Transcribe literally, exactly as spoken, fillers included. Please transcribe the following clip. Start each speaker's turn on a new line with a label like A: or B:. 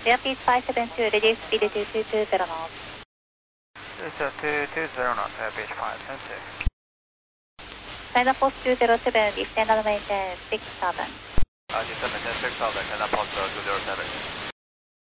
A: Airspeed five seven two, reduce speed to two two zero knots.
B: Two two two zero knots, airspeed five seven two.
A: China Post two zero seven, descend and maintain six seven.
B: Uh, descend maintain six seven, China Post two zero seven.